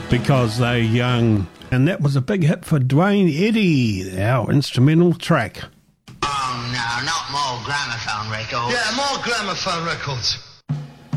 Because They're Young. And that was a big hit for Dwayne Eddy, our instrumental track. Oh, no, not more gramophone records. Yeah, more gramophone records.